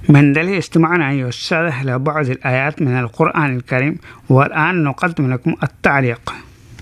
من دليل استماعنا أيها السادة إلى بعض الآيات من القرآن الكريم، والآن نقدم لكم التعليق.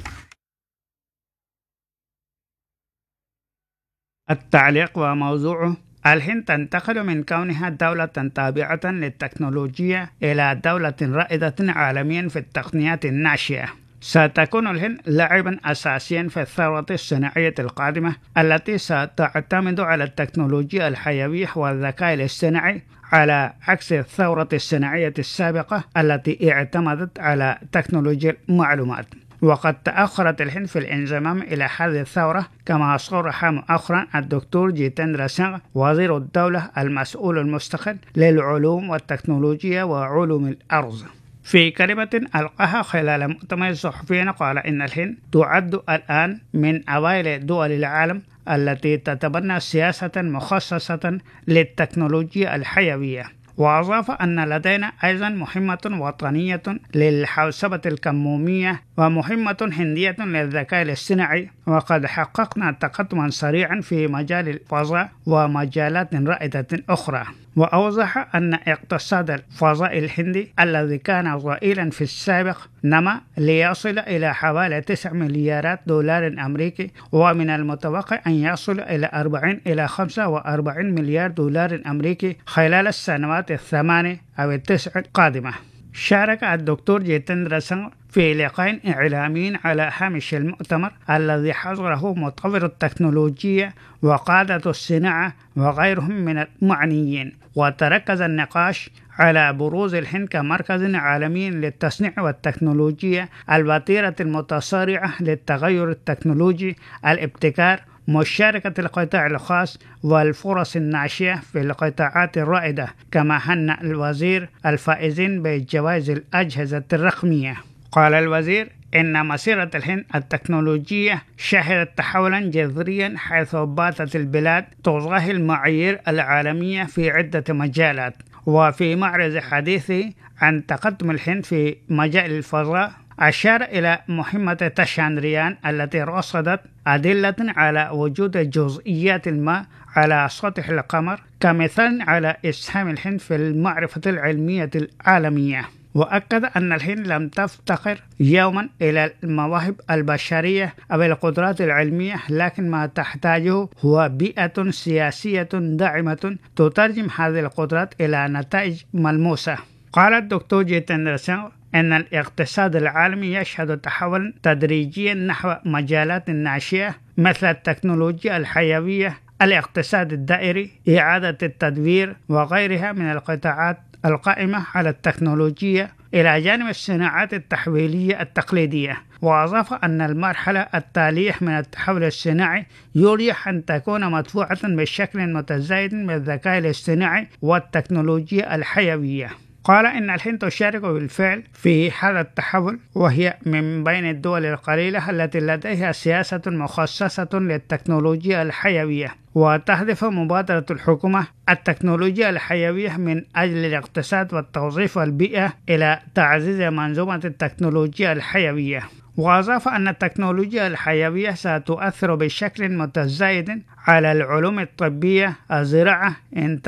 التعليق وموضوعه: الهند تنتقل من كونها دولة تابعة للتكنولوجيا إلى دولة رائدة عالميا في التقنيات الناشئة. ستكون الهند لاعبا أساسيا في الثورة الصناعية القادمة التي ستعتمد على التكنولوجيا الحيوية والذكاء الاصطناعي، على عكس الثورة الصناعية السابقة التي اعتمدت على تكنولوجيا المعلومات. وقد تأخرت الهند في الانضمام إلى هذه الثورة، كما صرح مؤخرا الدكتور جيتندرا سينغ وزير الدولة المسؤول المستقل للعلوم والتكنولوجيا وعلوم الأرض. في كلمة ألقاها خلال مؤتمر صحفي، قال إن الهند تعد الآن من أوائل دول العالم التي تتبنى سياسة مخصصة للتكنولوجيا الحيوية. وأضاف أن لدينا أيضا مهمة وطنية للحوسبة الكمومية ومهمة هندية للذكاء الاصطناعي، وقد حققنا تقدما سريعا في مجال الفضاء ومجالات رائدة أخرى. وأوضح أن اقتصاد الفضاء الهندي الذي كان ضئيلا في السابق نما ليصل إلى حوالي 9 مليارات دولار أمريكي، ومن المتوقع أن يصل إلى 40 إلى 45 مليار دولار أمريكي خلال السنوات 8 أو 9 القادمة. شارك الدكتور جيتندرا سينغ في لقاء إعلامي على هامش المؤتمر الذي حضره مطور التكنولوجيا وقادة الصناعة وغيرهم من المعنيين، وتركز النقاش على بروز الهند كمركز عالمي للتصنيع والتكنولوجيا، الوتيرة المتسارعة للتغير التكنولوجي، الابتكار، مشاركة القطاع الخاص والفرص الناشئة في القطاعات الرائدة. كما هنأ الوزير الفائزين بجوائز الأجهزة الرقمية. قال الوزير إن مسيرة الهند التكنولوجية شهدت تحولا جذريا، حيث باتت البلاد تضاهي المعايير العالمية في عدة مجالات. وفي معرض حديثه عن تقدم الهند في مجال الفضاء، أشار إلى مهمة تشاندريان التي رصدت أدلة على وجود جزئيات ما على سطح القمر، كمثال على إسهام الهند في المعرفة العلمية العالمية. وأكد أن الهند لم تفتقر يوما إلى المواهب البشرية أو القدرات العلمية، لكن ما تحتاجه هو بيئة سياسية داعمة تترجم هذه القدرات إلى نتائج ملموسة. قال الدكتور جيتندرا سينغ أن الاقتصاد العالمي يشهد تحولا تدريجيا نحو مجالات ناشئة مثل التكنولوجيا الحيوية، الاقتصاد الدائري، إعادة التدوير وغيرها من القطاعات القائمة على التكنولوجيا، إلى جانب الصناعات التحويلية التقليدية. وأضاف أن المرحلة التالية من التحول الصناعي يريح أن تكون مدفوعة بشكل متزايد بالذكاء الاصطناعي والتكنولوجيا الحيوية. قال إن الهند تشارك بالفعل في هذا التحول، وهي من بين الدول القليلة التي لديها سياسة مخصصة للتكنولوجيا الحيوية. وتهدف مبادرة الحكومة التكنولوجيا الحيوية من أجل الاقتصاد والتوظيف والبيئة إلى تعزيز منظومة التكنولوجيا الحيوية. وأضاف أن التكنولوجيا الحيوية ستؤثر بشكل متزايد على العلوم الطبية، الزراعة،